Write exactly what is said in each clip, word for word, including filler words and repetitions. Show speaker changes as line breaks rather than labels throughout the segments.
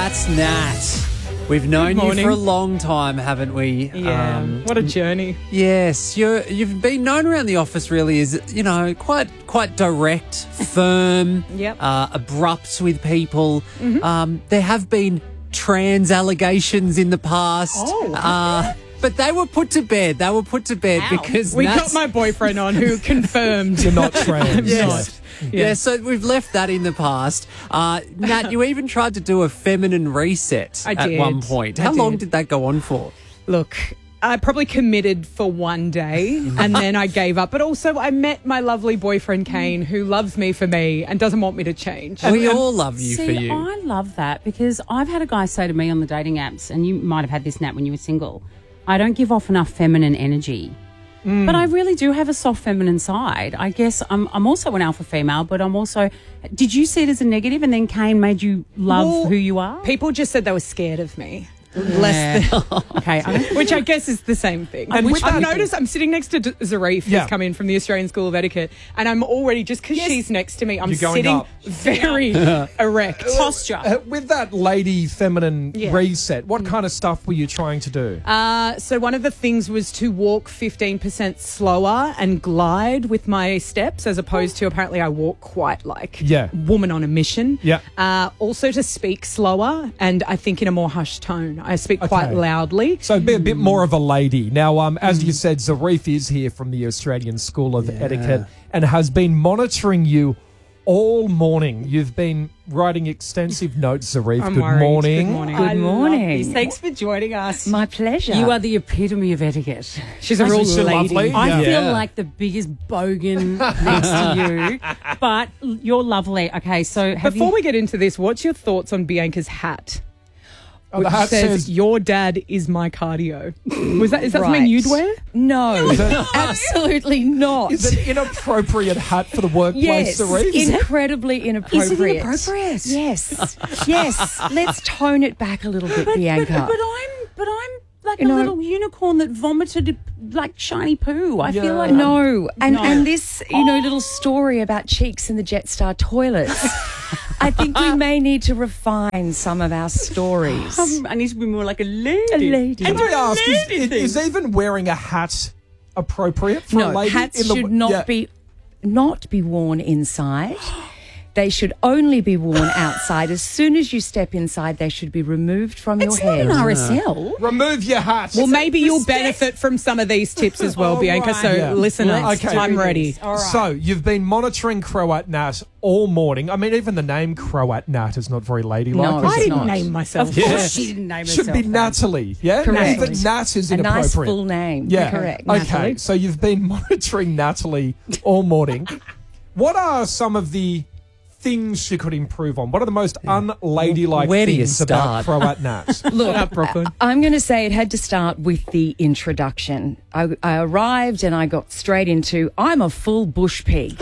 That's Nat. We've known you
morning.
for a long time, haven't we?
Yeah,
Um,
what a journey.
yes, you're, you've been known around the office really as, you know, quite quite direct, firm,
Yep.
uh, abrupt with people. Um, there have been trans allegations in the past.
Oh.
Uh, but they were put to bed. They were put to bed
Ow.
because
We
Nat's-
got my boyfriend on who confirmed.
You're not trans.
Yes.
Yeah.
Yeah, so we've left that in the past. Uh, Nat, you even tried to do a feminine reset
I
at
did.
one point.
I
How long
did.
did that go on for?
Look, I probably committed for one day and then I gave up. But also I met my lovely boyfriend, Kane, who loves me for me and doesn't want me to change.
We all love you
See,
for you.
I love that because I've had a guy say to me on the dating apps, and you might have had this, Nat, when you were single, I don't give off enough feminine energy.
Mm.
But I really do have a soft feminine side. I guess I'm, I'm also an alpha female, but I'm also... Did you see it as a negative and then Kane made you love
Well,
who you are?
People just said they were scared of me. Less than,
Okay. I don't-
which I guess is the same thing.
And
And
with
I've
that-
noticed I'm sitting next to D- Zarif, who's
Yeah.
come in from the Australian School of Etiquette, and I'm already, just because
Yes.
she's next to me, I'm
You're going
sitting
up.
very erect.
Posture.
Uh, with that lady feminine
Yeah.
reset, what kind of stuff were you trying to do?
Uh, so one of the things was to walk fifteen percent slower and glide with my steps, as opposed to apparently I walk quite like
Yeah.
woman on a mission.
Yeah.
Uh, also to speak slower and I think in a more hushed tone. I speak quite
Okay.
loudly.
So be a bit more of a lady. Now, um, as you said, Zarif is here from the Australian School of Etiquette and has been monitoring you all morning. You've been writing extensive notes, Zarif.
I'm
Good
worried.
morning.
Good morning.
I love
morning.
this. Thanks for joining us.
My pleasure.
You are the epitome of etiquette.
She's a real
Isn't she
lady.
lovely?
I
Yeah.
feel
Yeah.
like the biggest bogan next to you, but you're lovely. Okay, so have
Before
you...
we get into this, what's your thoughts on Bianca's hat?
Oh,
Which
the hat
says,
says,
"Your dad is my cardio." Was that is that something
Right.
you'd wear?
No, absolutely not.
is it inappropriate hat for the workplace,
Yes,
Zarif?
incredibly inappropriate.
Is it inappropriate?
Yes, yes. Let's tone it back a little bit,
But,
Bianca.
but, but I'm but I'm like
You
a
know-
little unicorn that vomited like shiny poo. I
Yeah.
feel like
no, and
No.
and this, you know, little story about cheeks in the Jetstar toilets. I think we may need to refine some of our stories.
Um, I need to be more like a lady.
A lady.
Can I ask, is,
lady
is, is even wearing a hat appropriate for a
No,
lady?
hats
in the-
should not
yeah.
be not be worn inside. They should only be worn outside. As soon as you step inside, they should be removed from
It's
your
not
head.
an R S L.
Remove your hat.
Well, maybe you'll benefit from some of these tips as well,
All
Bianca.
right.
So
Yeah.
listen
Let's
up.
do
I'm
this.
ready.
All right.
So, you've been monitoring Croat Nat all morning. I mean, even the name Croat Nat is not very ladylike.
No,
is
I
it's
it?
didn't
not.
name myself.
Of course,
Yeah.
she didn't name
Should
herself.
be
that.
Natalie, yeah?
Correct.
Even Nat is
A
inappropriate.
nice full name.
Yeah.
Correct.
Okay,
Natalie.
so you've been monitoring Natalie all morning. What are some of the things she could improve on? What are the most unladylike
Where do you
things about
start?
Croat Nat?
Look,
up, Brooklyn.
I'm going to say it had to start with the introduction. I, I arrived and I got straight into, I'm a full bush pig.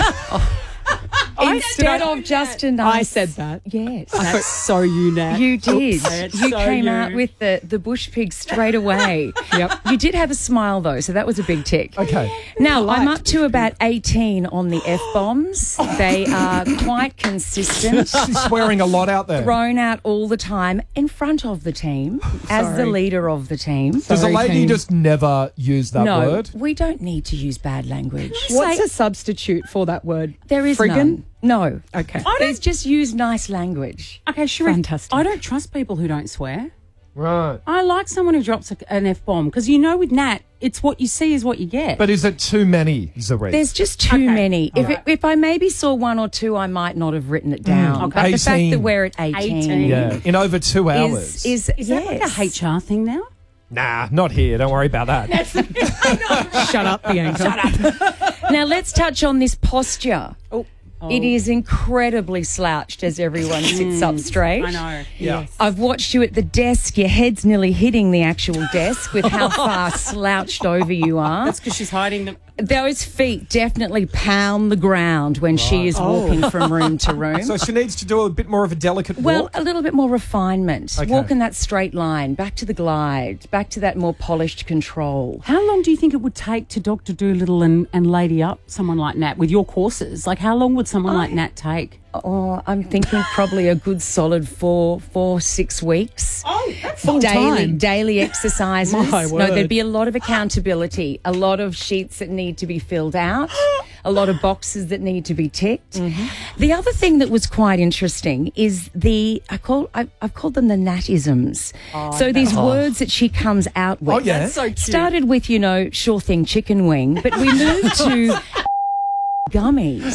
Instead
I-
of just a nice...
I said that.
Yes.
That's so you, Nat.
You did.
That's
You
so
came
you.
out with the, the bush pig straight away.
Yep.
You did have a smile, though, so that was a big tick.
Okay.
Now,
I
I'm
liked
up to about eighteen on the F-bombs. They are quite consistent,
She's swearing a lot out there.
thrown out all the time in front of the team as the
Sorry.
leader of the team.
Does a
Sorry,
lady
team.
just never use that
no,
word?
we don't need to use bad language.
What's a substitute for that word?
There is
Friggin'?
none. No.
Okay.
There's just use nice language.
Okay, sure.
Fantastic.
I don't trust people who don't swear.
Right.
I like someone who drops a, an F bomb because you know with Nat, it's what you see is what you get.
But is it too many, Zarif?
There's just too
Okay.
many. If,
right.
it, if I maybe saw one or two, I might not have written it down.
okay.
But the fact
eighteen.
that we're at eighteen,
eighteen.
yeah, in over two hours.
is, is,
is that
yes.
like a H R thing now?
Nah, not here. Don't worry about that.
Shut up, Bianca. Shut up.
Now let's touch on this posture.
Oh.
It is incredibly slouched as everyone sits up straight.
I know.
Yeah.
I've watched you at the desk. Your head's nearly hitting the actual desk with how far slouched over you are.
That's because she's hiding them.
Those feet definitely pound the ground when she is walking from room to room.
So she needs to do a bit more of a delicate
Well,
walk.
a little bit more refinement.
Okay.
Walk in that straight line, back to the glide, back to that more polished control.
How long do you think it would take to Doctor Dolittle and, and lady up someone like Nat with your courses? Like, how long would someone like Nat take?
Oh, I'm thinking probably a good solid four, four, six weeks.
Oh, that's full
daily,
time.
daily exercises.
My
No,
word.
there'd be a lot of accountability, a lot of sheets that need to be filled out, a lot of boxes that need to be ticked.
Mm-hmm.
The other thing that was quite interesting is the I call I, I've called them the Natisms. so these words that she comes out with.
Oh, yeah.
That's so cute.
Started with, you know, sure thing, chicken wing, but we moved to gummies.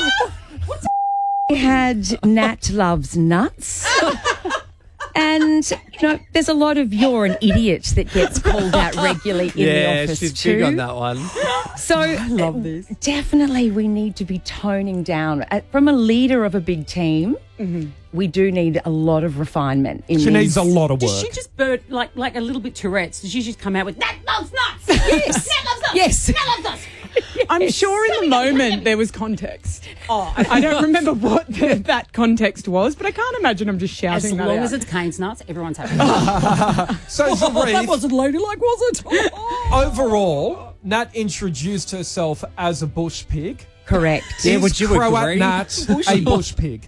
We had Nat loves nuts. And, you know, there's a lot of you're an idiot that gets called out regularly in the
Yeah,
office
she's
too.
big on that one.
So I
love this.
Definitely we need to be toning down. Uh, From a leader of a big team, we do need a lot of refinement. In
She
these.
needs a lot of
Does
work.
she just bird like like a little bit Tourette's? Does she just come out with Nat loves nuts? Yes, Nat loves nuts.
Yes.
Nat loves nuts.
I'm sure in the moment there was context. Oh, I, I don't remember what the, that context was, but I can't imagine I'm just shouting
As
that
long
out.
as it's Cane's nuts, everyone's happy.
So, Zarif,
wasn't ladylike, was it?
overall, Nat introduced herself as a bush pig.
Correct.
Yeah,
Is
would you
Croat
agree?
Nat a bush pig?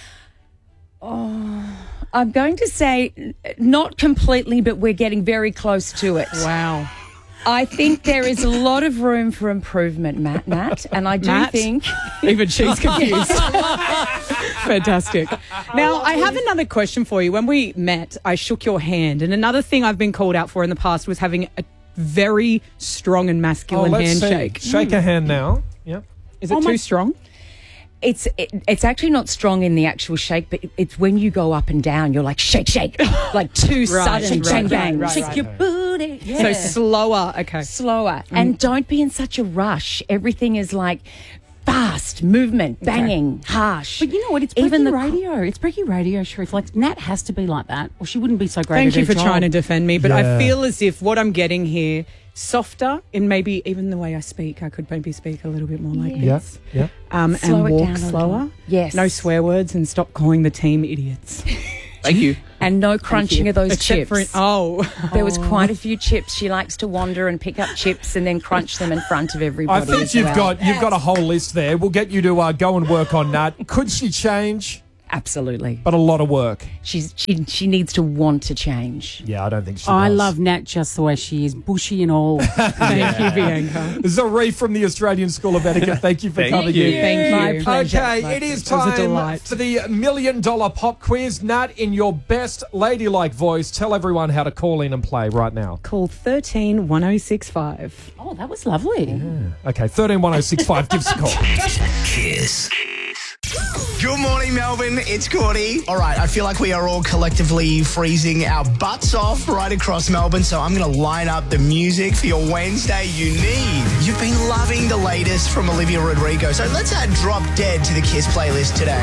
I'm going to say uh, not completely, but we're getting very close to it.
Wow.
I think there is a lot of room for improvement, Matt, Nat, and I do
Matt?
think
Even she's confused. Fantastic. Now, I have another question for you. When we met, I shook your hand, and another thing I've been called out for in the past was having a very strong and masculine
Oh, let's
handshake.
see. Shake a hand now. Yep.
Is it
Oh,
too
my-
strong?
it's it, it's actually not strong in the actual shake, but it's when you go up and down, you're like shake, shake, like two
Right,
sudden
right,
bang
right,
bangs.
right,
Shake
right.
your booty. Yeah.
So slower. Okay.
Slower, and don't be in such a rush. Everything is like fast movement, banging, harsh.
But you know what? It's Brecky
Even the-
radio. It's Brecky radio, Sharif. Like, Nat has to be like that, or she wouldn't be so great
Thank
at
you
her
for
job.
trying to defend me, but
Yeah.
I feel as if what I'm getting here, softer in maybe even the way I speak, I could maybe speak a little bit more like
Yeah.
this.
Yeah.
Um,
Slow
and
it
walk
down a
slower.
little. Yes.
No swear words and stop calling the team idiots.
Thank you.
and no crunching of those
Except
chips.
for oh,
There was quite a few chips. She likes to wander and pick up chips and then crunch them in front of everybody.
I think
as
you've
well.
got you've got a whole list there. We'll get you to uh, go and work on that. Could she change?
Absolutely.
But a lot of work.
She's she she needs to want to change.
Yeah, I don't think she
I
does.
love Nat just the way she is, bushy and all.
thank you, Bianca.
Zarif from the Australian School of Etiquette. Thank you for
Thank
coming
you.
in.
Thank
My
you.
pleasure.
Okay,
My
it is
pleasure. It was a
time
delight.
for the million dollar pop quiz. Nat, in your best ladylike voice, tell everyone how to call in and play right now.
Call thirteen one oh six five.
Oh, that was lovely.
Okay, thirteen one oh six five. Give us a call.
Kiss. Good morning, Melbourne. It's Courtney. All right, I feel like we are all collectively freezing our butts off right across Melbourne, so I'm going to line up the music for your Wednesday you need. You've been loving the latest from Olivia Rodrigo, so let's add Drop Dead to the Kiss playlist today.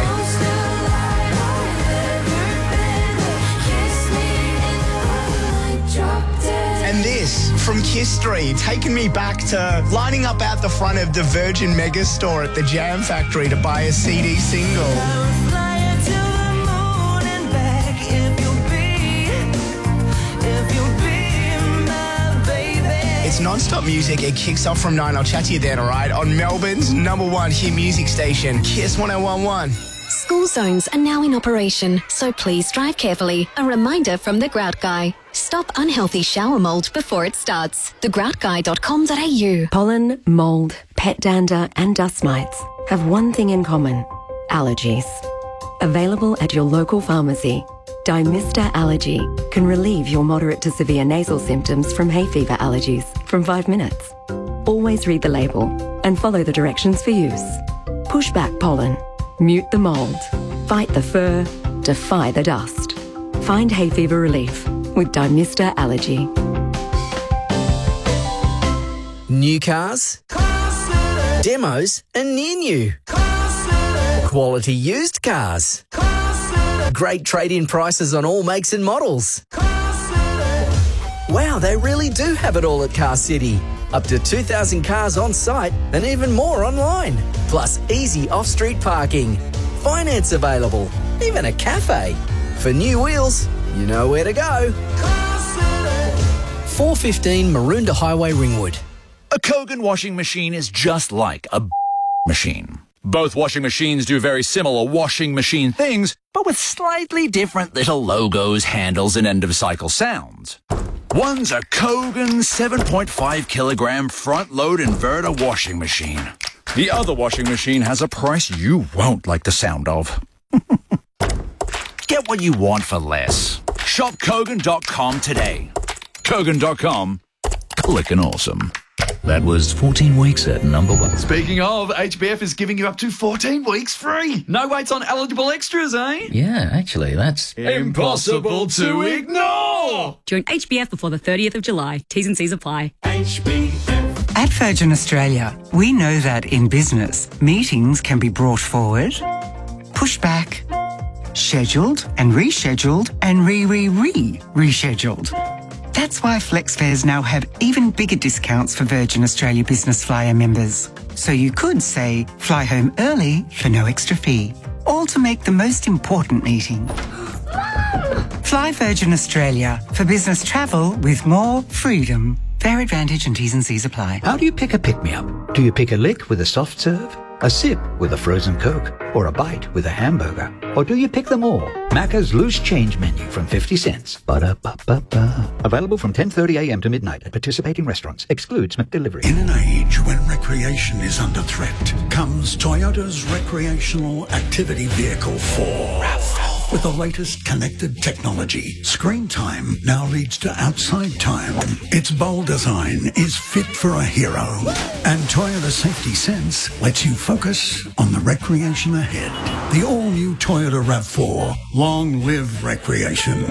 And this from Kiss three, taking me back to lining up out the front of the Virgin Megastore at the Jam Factory to buy a C D single. It's non-stop music. It kicks off from nine. I'll chat to you then, all right? On Melbourne's number one hit music station, Kiss one oh one one.
School zones are now in operation, so please drive carefully. A reminder from The Grout Guy. Stop unhealthy shower mould before it starts. the grout guy dot com dot a u.
Pollen, mold, pet dander, and dust mites have one thing in common: allergies. Available at your local pharmacy, Dimista Allergy can relieve your moderate to severe nasal symptoms from hay fever allergies from five minutes. Always read the label and follow the directions for use. Push back pollen, mute the mold, fight the fur, defy the dust. Find hay fever relief with Dimista Allergy.
New cars, demos and near new, quality used cars, great trade-in prices on all makes and models. Wow, they really do have it all at Car City. Up to two thousand cars on site and even more online. Plus easy off-street parking, finance available, even a cafe. For new wheels, you know where to go. four fifteen Maroondah Highway, Ringwood.
A Kogan washing machine is just like a machine. Both washing machines do very similar washing machine things, but with slightly different little logos, handles, and end-of-cycle sounds. One's a Kogan seven point five kilogram front-load inverter washing machine. The other washing machine has a price you won't like the sound of. Get what you want for less. Shop Kogan dot com today. Kogan dot com. Clickin' awesome.
That was fourteen weeks at number one.
Speaking of, H B F is giving you up to fourteen weeks free. No waits on eligible extras, eh?
Yeah, actually, that's
impossible to ignore.
Join H B F before the thirtieth of July. T's and C's apply.
H B F. At Virgin Australia, we know that in business, meetings can be brought forward, pushed back, scheduled and rescheduled and re-re-re-rescheduled. That's why FlexFares now have even bigger discounts for Virgin Australia Business Flyer members. So you could, say, fly home early for no extra fee, all to make the most important meeting. Fly Virgin Australia for business travel with more freedom. Fair advantage and T's and C's apply.
How do you pick a pick-me-up? Do you pick a lick with a soft serve, a sip with a frozen Coke, or a bite with a hamburger? Or do you pick them all? Macca's Loose Change Menu from fifty cents. Ba-da-ba-ba-ba. Available from ten thirty a m to midnight at participating restaurants. Excludes McDelivery.
In an age when recreation is under threat, comes Toyota's recreational activity vehicle four. RAV four. With the latest connected technology, screen time now leads to outside time. Its bold design is fit for a hero. And Toyota Safety Sense lets you focus on the recreation ahead. The all-new Toyota RAV four. Long live recreation.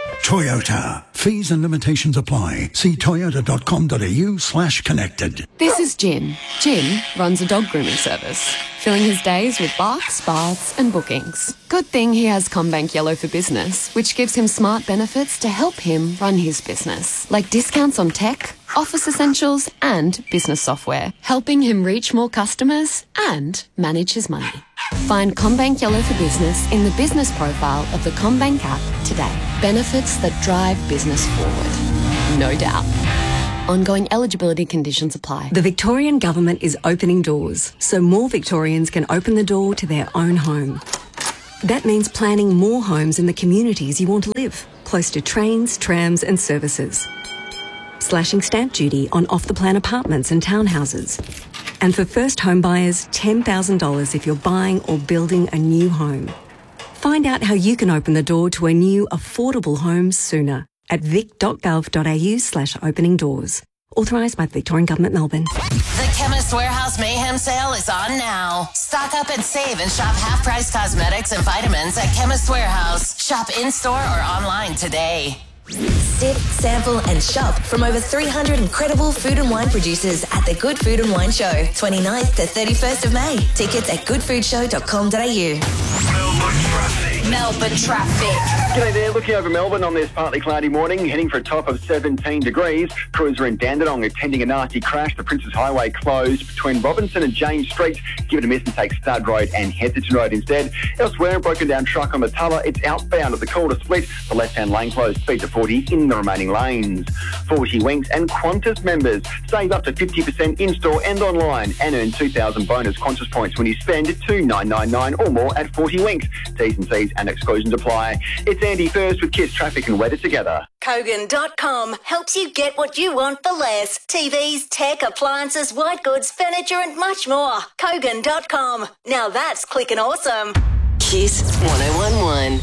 Toyota. Fees and limitations apply. See toyota dot com dot a u slash connected.
This is Jim. Jim runs a dog grooming service, filling his days with barks, baths and bookings. Good thing he has CommBank Yellow for Business, which gives him smart benefits to help him run his business, like discounts on tech, office essentials and business software, helping him reach more customers and manage his money. Find CommBank Yellow for Business in the business profile of the CommBank app today. Benefits that drive business forward. No doubt. Ongoing eligibility conditions apply.
The Victorian Government is opening doors, so more Victorians can open the door to their own home. That means planning more homes in the communities you want to live, close to trains, trams and services. Slashing stamp duty on off-the-plan apartments and townhouses. And for first home buyers, ten thousand dollars if you're buying or building a new home. Find out how you can open the door to a new affordable home sooner at vic dot gov dot a u slash opening doors. Authorised by the Victorian Government, Melbourne.
The Chemist Warehouse Mayhem Sale is on now. Stock up and save and shop half-price cosmetics and vitamins at Chemist Warehouse. Shop in-store or online today.
Sit, sample and shop from over three hundred incredible food and wine producers at the Good Food and Wine Show, twenty-ninth to thirty-first of May. Tickets at good food show dot com dot a u.
Melbourne traffic. Melbourne traffic.
G'day there, looking over Melbourne on this partly cloudy morning, heading for a top of seventeen degrees. Crews are in Dandenong attending a nasty crash. The Princes Highway closed between Robinson and James Streets. Give it a miss and take Stud Road and Heatherton Road instead. Elsewhere, a broken down truck on the Tulla. It's outbound at the Calder Split. The left-hand lane closed, speed to forty in the remaining lanes. forty Winks and Qantas members save up to fifty percent in-store and online and earn two thousand bonus Qantas points when you spend two thousand nine hundred ninety-nine or more at forty Winks. T's and C's and exclusions apply. It's Andy First with Kiss Traffic and Weather together.
Kogan dot com helps you get what you want for less. T Vs, tech, appliances, white goods, furniture and much more. Kogan dot com. Now that's clicking awesome.
Kiss one oh one one.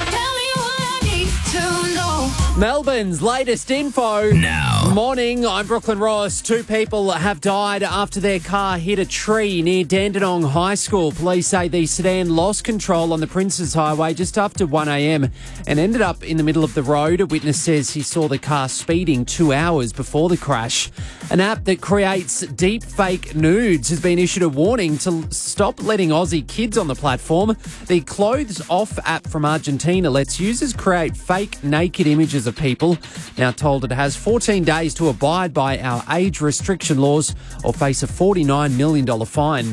Melbourne's latest info.
Now.
Morning, I'm Brooklyn Ross. Two people have died after their car hit a tree near Dandenong High School. Police say the sedan lost control on the Princes Highway just after one a m and ended up in the middle of the road. A witness says he saw the car speeding two hours before the crash. An app that creates deep fake nudes has been issued a warning to stop letting Aussie kids on the platform. The Clothes Off app from Argentina lets users create fake naked images of people. Now told it has fourteen days to abide by our age restriction laws or face a forty-nine million dollars fine.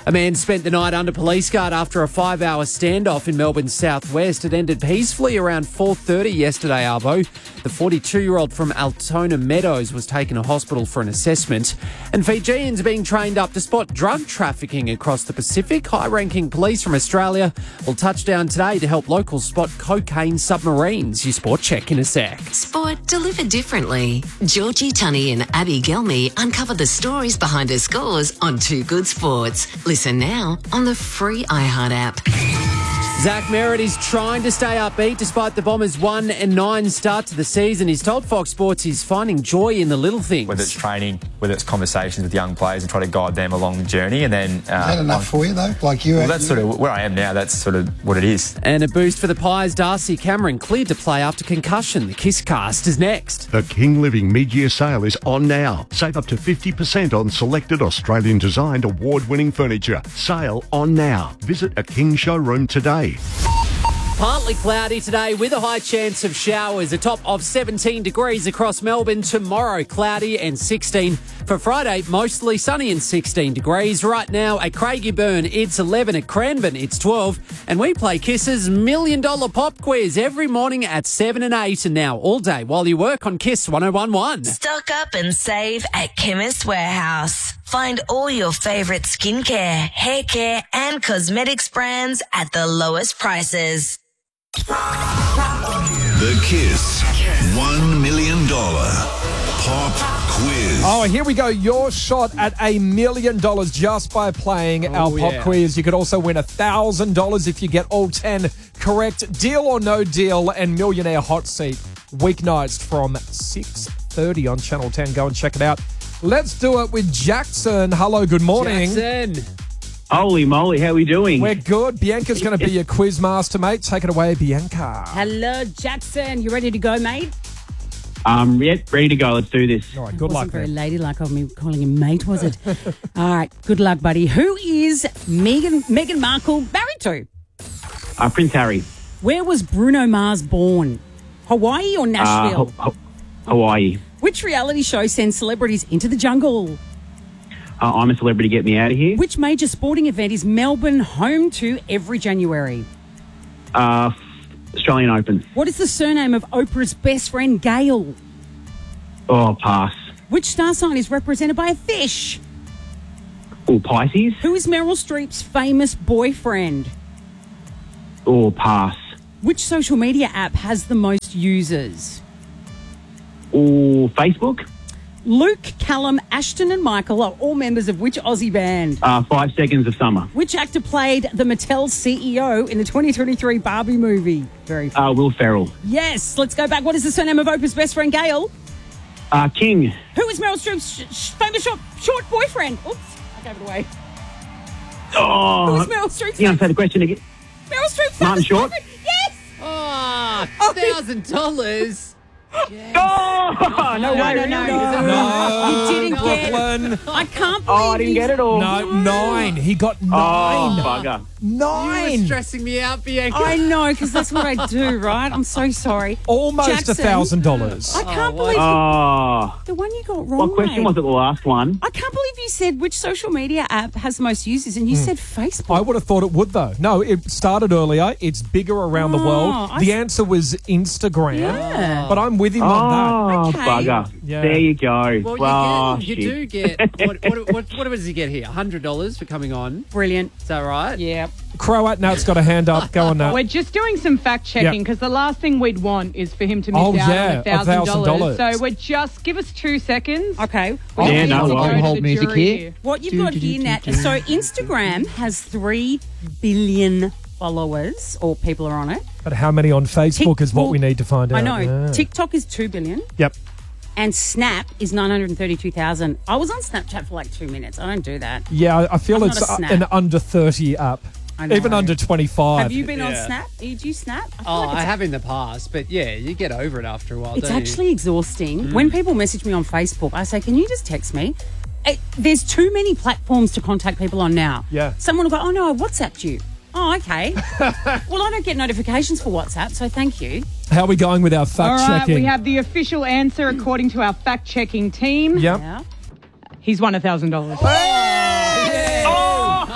A man spent the night under police guard after a five-hour standoff in Melbourne's southwest. It ended peacefully around four thirty yesterday, Arvo. The forty-two-year-old from Altona Meadows was taken to hospital for an assessment. And Fijians are being trained up to spot drug trafficking across the Pacific. High-ranking police from Australia will touch down today to help locals spot cocaine submarines. Your sport check in a sec.
Sport delivered differently. Georgie Tunney and Abby Gelmy uncover the stories behind her scores on Two Good Sports. Listen now on the free iHeart app.
Zach Merritt is trying to stay upbeat despite the Bombers' one and nine start to the season. He's told Fox Sports he's finding joy in the little things.
Whether it's training, whether it's conversations with young players and try to guide them along the journey, and then uh,
is that enough for you though? Like you,
well, that's
you...
sort of where I am now. That's sort of what it is.
And a boost for the Pies. Darcy Cameron cleared to play after concussion. The Kiss Cast is next.
The King Living mid-year sale is on now. Save up to fifty percent on selected Australian-designed award-winning furniture. Sale on now. Visit a King showroom today.
Partly cloudy today with a high chance of showers. A top of seventeen degrees across Melbourne. Tomorrow, cloudy and sixteen. For Friday, mostly sunny and sixteen degrees. Right now at Craigieburn, it's eleven. At Cranbourne, it's twelve. And we play Kiss's Million Dollar Pop Quiz every morning at seven and eight. And now all day while you work on Kiss one oh one one.
Stock up and save at Chemist Warehouse. Find all your favourite skincare, hair care and cosmetics brands at the lowest prices.
The Kiss one million dollars Pop Quiz.
Oh, here we go. Your shot at a million dollars just by playing
Oh,
our pop
yeah.
quiz. You could also win a thousand dollars if you get all ten correct. Deal or no deal and Millionaire Hot Seat weeknights from six thirty on Channel ten. Go and check it out. Let's do it with Jackson. Hello, good morning.
Jackson.
Holy moly, how are we doing?
We're good. Bianca's going to be your quiz master, mate. Take it away, Bianca.
Hello, Jackson. You ready to go, mate?
Um, yeah, ready to go. Let's do this.
All right,
Good wasn't very ladylike of me calling him mate, was it? All right, good luck, buddy. Who is Meghan Meghan Markle married to?
Uh, Prince Harry.
Where was Bruno Mars born? Hawaii or Nashville?
Uh, Ho- Ho- Hawaii.
Which reality show sends celebrities into the jungle?
Uh, I'm a celebrity. Get me out of here.
Which major sporting event is Melbourne home to every January?
Uh, Australian Open.
What is the surname of Oprah's best friend, Gail?
Oh, pass.
Which star sign is represented by a fish?
Oh, Pisces.
Who is Meryl Streep's famous boyfriend?
Oh, pass.
Which social media app has the most users?
Oh, Facebook.
Luke, Callum, Ashton and Michael are all members of which Aussie band?
Uh, Five Seconds of Summer.
Which actor played the Mattel C E O in the twenty twenty-three Barbie movie? Very
Uh, Will Ferrell.
Yes, let's go back. What is the surname of Oprah's best friend, Gail?
Uh, King.
Who is Meryl Streep's sh- sh- famous short, short boyfriend? Oops, I gave it away.
Oh.
Who is Meryl Streep's
You answer the question again.
Meryl Streep's
Martin
famous
Short.
boyfriend? Yes!
Ah, thousand dollars.
Oh, no,
No,
way.
no, no, no.
No.
You didn't get
Lachlan.
it. I can't believe
Oh, I didn't
you-
get it all.
No, nine. He got
Oh,
nine.
bugger.
You
Nine.
were stressing me out, Bianca.
I know, because that's what I do, right? I'm so sorry.
Almost a
Jackson,
thousand dollars.
I can't
Oh,
believe you,
Oh.
the one you got wrong.
What question
mate.
was it, the last one?
I can't believe you said which social media app has the most users, and you said Facebook.
I would have thought it would, though. No, it started earlier. It's bigger around the
Oh,
world.
I
The
s-
answer was Instagram.
Yeah.
But I'm with him
Oh,
on
Okay.
bugger.
Yeah.
There you go.
Well, you,
Oh,
get, you
shit.
do get, what, what, what, what does he get here? one hundred dollars for coming on.
Brilliant.
Is that right?
Yeah.
that. Croat, Nat's got a hand up. Go on, Nat.
We're just doing some fact checking because the last thing we'd want is for him to miss
Oh,
out
yeah,
on
a
a thousand
thousand
dollars.
dollars.
So we're just give us two seconds.
Okay.
We
Yeah,
need
no
to go
worries.
to
Hold
the
music
jury
here.
What you've got here, Nat, so Instagram has three billion followers, or people are on it.
But how many on Facebook
Tik-
is what
well,
we need to find out.
I know.
Yeah.
TikTok is two billion.
Yep.
And Snap is nine hundred thirty-two thousand. I was on Snapchat for like two minutes. I don't do that.
Yeah, I feel
I'm
it's
not a
uh,
Snap.
an under thirty app.
I know.
Even under twenty-five.
Have you been on
Yeah.
Snap? Did you Snap? I feel
Oh,
like
I
it's-
have in the past, but yeah, you get over it after a while,
It's
don't
actually exhausting.
Mm.
When people message me on Facebook, I say, can you just text me? It, there's too many platforms to contact people on now.
Yeah.
Someone will go, oh, no, I WhatsApped you. Oh, okay. Well, I don't get notifications for WhatsApp, so thank you.
How are we going with our
All
fact
right,
checking?
we have the official answer according to our fact checking team.
Yep.
Yeah.
He's won a thousand dollars.
Oh,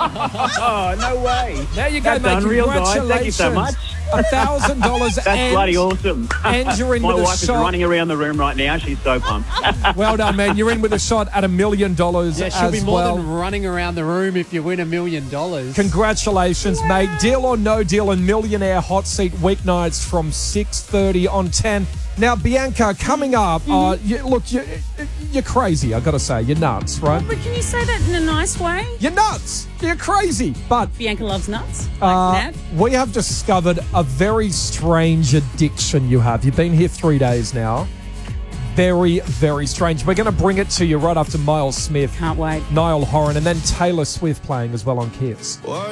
Oh, no way.
There you go,
That's
mate.
unreal, guys.
Congratulations.
Thank you so much.
A thousand dollars.
That's bloody awesome.
And you're in
My
with a
wife is
shot.
running around the room right now. She's so pumped.
Well done, man. You're in with a shot at a million dollars
Yeah, she'll
as
be more
well.
than running around the room if you win a million dollars.
Congratulations, mate. Deal or no deal in Millionaire Hot Seat weeknights from six thirty on ten. Now, Bianca, coming up, uh, you, look, you, you're crazy, I've got to say. You're nuts, right?
But can you say that in a nice way?
You're nuts. You're crazy. But
Bianca loves nuts. Like
uh,
that.
we have discovered a very strange addiction you have. You've been here three days now. Very, very strange. We're going to bring it to you right after Miles Smith.
Can't wait.
Niall Horan, and then Taylor Swift playing as well on Kiss.